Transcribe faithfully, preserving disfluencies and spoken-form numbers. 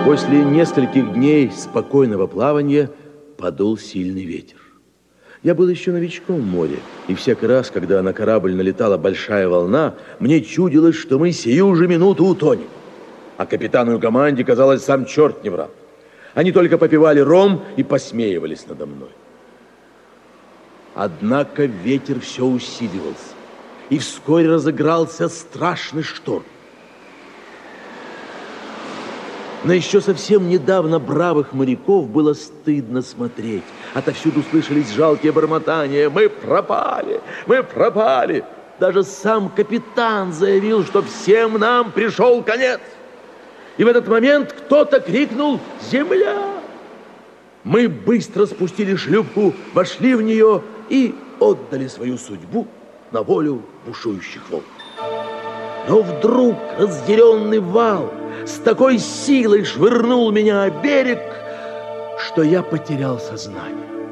После нескольких дней спокойного плавания подул сильный ветер. Я был еще новичком в море, и всякий раз, когда на корабль налетала большая волна, мне чудилось, что мы сию же минуту утонем. А капитану и команде, казалось, сам черт не врал. Они только попивали ром и посмеивались надо мной. Однако ветер все усиливался, и вскоре разыгрался страшный шторм. На еще совсем недавно бравых моряков было стыдно смотреть. Отовсюду слышались жалкие бормотания: «Мы пропали! Мы пропали!» Даже сам капитан заявил, что всем нам пришел конец. И в этот момент кто-то крикнул: «Земля!» Мы быстро спустили шлюпку, вошли в нее и отдали свою судьбу на волю бушующих волн. Но вдруг разъяренный вал с такой силой швырнул меня о берег, что я потерял сознание.